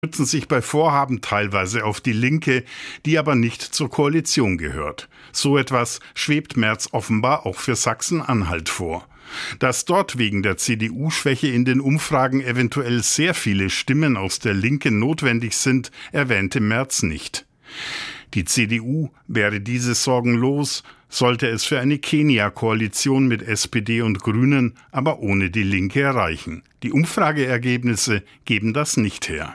stützen sich bei Vorhaben teilweise auf die Linke, die aber nicht zur Koalition gehört. So etwas schwebt Merz offenbar auch für Sachsen-Anhalt vor. Dass dort wegen der CDU-Schwäche in den Umfragen eventuell sehr viele Stimmen aus der Linken notwendig sind, erwähnte Merz nicht. Die CDU wäre diese Sorgen los, sollte es für eine Kenia-Koalition mit SPD und Grünen, aber ohne die Linke erreichen. Die Umfrageergebnisse geben das nicht her.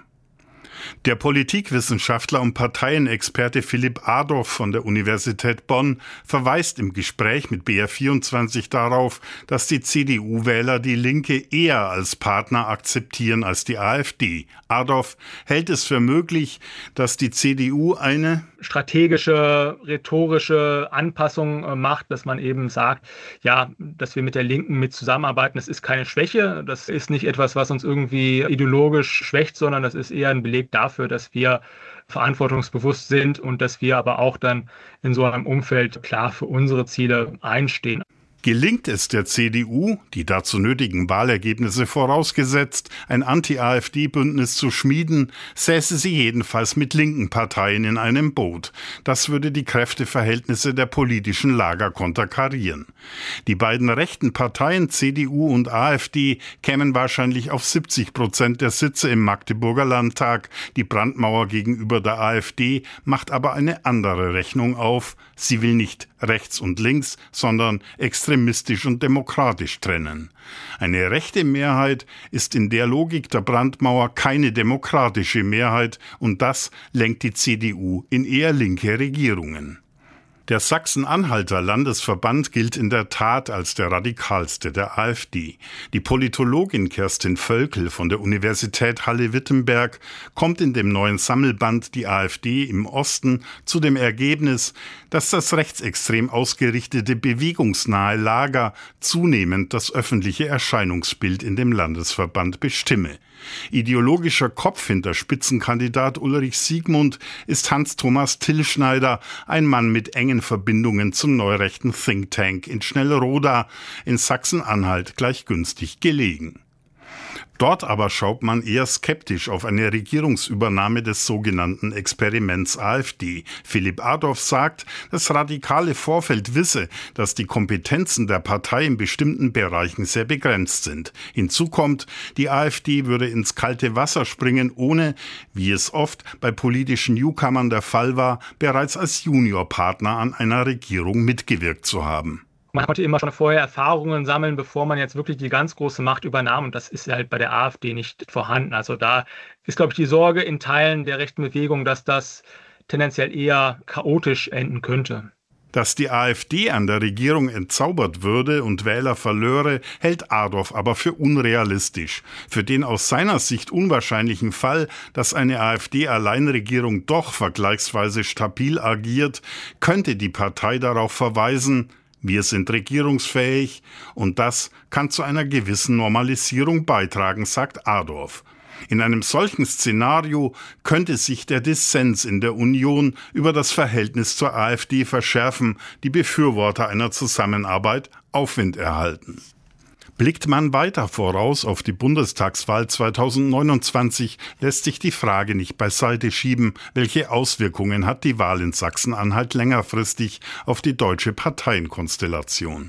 Der Politikwissenschaftler und Parteienexperte Philipp Adorf von der Universität Bonn verweist im Gespräch mit BR24 darauf, dass die CDU-Wähler die Linke eher als Partner akzeptieren als die AfD. Adorf hält es für möglich, dass die CDU eine strategische, rhetorische Anpassung macht, dass man eben sagt, ja, dass wir mit der Linken mit zusammenarbeiten, das ist keine Schwäche, das ist nicht etwas, was uns irgendwie ideologisch schwächt, sondern das ist eher ein Beleg dafür, dass wir verantwortungsbewusst sind und dass wir aber auch dann in so einem Umfeld klar für unsere Ziele einstehen. Gelingt es der CDU, die dazu nötigen Wahlergebnisse vorausgesetzt, ein Anti-AfD-Bündnis zu schmieden, säße sie jedenfalls mit linken Parteien in einem Boot. Das würde die Kräfteverhältnisse der politischen Lager konterkarieren. Die beiden rechten Parteien CDU und AfD kämen wahrscheinlich auf 70% der Sitze im Magdeburger Landtag. Die Brandmauer gegenüber der AfD macht aber eine andere Rechnung auf. Sie will nicht rechts und links, sondern extremistisch und demokratisch trennen. Eine rechte Mehrheit ist in der Logik der Brandmauer keine demokratische Mehrheit und das lenkt die CDU in eher linke Regierungen. Der Sachsen-Anhalter Landesverband gilt in der Tat als der radikalste der AfD. Die Politologin Kerstin Völkel von der Universität Halle-Wittenberg kommt in dem neuen Sammelband Die AfD im Osten zu dem Ergebnis, dass das rechtsextrem ausgerichtete bewegungsnahe Lager zunehmend das öffentliche Erscheinungsbild in dem Landesverband bestimme. Ideologischer Kopf hinter Spitzenkandidat Ulrich Siegmund ist Hans-Thomas Tillschneider, ein Mann mit engen Verbindungen zum neurechten Think Tank in Schnellroda in Sachsen-Anhalt gleich günstig gelegen. Dort aber schaut man eher skeptisch auf eine Regierungsübernahme des sogenannten Experiments AfD. Philipp Adorf sagt, das radikale Vorfeld wisse, dass die Kompetenzen der Partei in bestimmten Bereichen sehr begrenzt sind. Hinzu kommt, die AfD würde ins kalte Wasser springen, ohne, wie es oft bei politischen Newcomern der Fall war, bereits als Juniorpartner an einer Regierung mitgewirkt zu haben. Man konnte immer schon vorher Erfahrungen sammeln, bevor man jetzt wirklich die ganz große Macht übernahm. Und das ist halt bei der AfD nicht vorhanden. Also da ist, glaube ich, die Sorge in Teilen der rechten Bewegung, dass das tendenziell eher chaotisch enden könnte. Dass die AfD an der Regierung entzaubert würde und Wähler verlöre, hält Adorf aber für unrealistisch. Für den aus seiner Sicht unwahrscheinlichen Fall, dass eine AfD-Alleinregierung doch vergleichsweise stabil agiert, könnte die Partei darauf verweisen, wir sind regierungsfähig und das kann zu einer gewissen Normalisierung beitragen, sagt Adorf. In einem solchen Szenario könnte sich der Dissens in der Union über das Verhältnis zur AfD verschärfen, die Befürworter einer Zusammenarbeit Aufwind erhalten. Blickt man weiter voraus auf die Bundestagswahl 2029, lässt sich die Frage nicht beiseite schieben, welche Auswirkungen hat die Wahl in Sachsen-Anhalt längerfristig auf die deutsche Parteienkonstellation.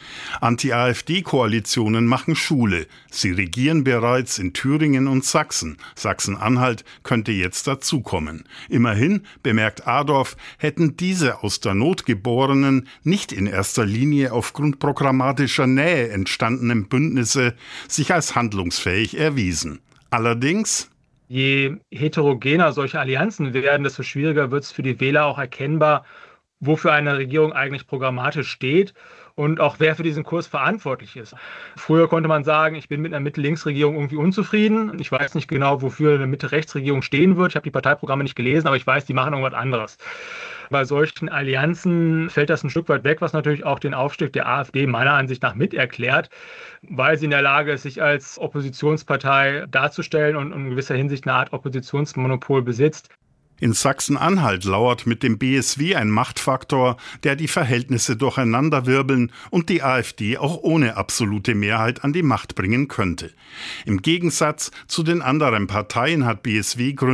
Anti-AfD-Koalitionen machen Schule. Sie regieren bereits in Thüringen und Sachsen. Sachsen-Anhalt könnte jetzt dazukommen. Immerhin, bemerkt Adorf, hätten diese aus der Not geborenen, nicht in erster Linie aufgrund programmatischer Nähe entstandenen Bündnisse sich als handlungsfähig erwiesen. Allerdings: Je heterogener solche Allianzen werden, desto schwieriger wird es für die Wähler auch erkennbar, wofür eine Regierung eigentlich programmatisch steht und auch wer für diesen Kurs verantwortlich ist. Früher konnte man sagen, ich bin mit einer Mitte-Links-Regierung irgendwie unzufrieden. Ich weiß nicht genau, wofür eine Mitte-Rechts-Regierung stehen wird. Ich habe die Parteiprogramme nicht gelesen, aber ich weiß, die machen irgendwas anderes. Bei solchen Allianzen fällt das ein Stück weit weg, was natürlich auch den Aufstieg der AfD meiner Ansicht nach mit erklärt, weil sie in der Lage ist, sich als Oppositionspartei darzustellen und in gewisser Hinsicht eine Art Oppositionsmonopol besitzt. In Sachsen-Anhalt lauert mit dem BSW ein Machtfaktor, der die Verhältnisse durcheinanderwirbeln und die AfD auch ohne absolute Mehrheit an die Macht bringen könnte. Im Gegensatz zu den anderen Parteien hat BSW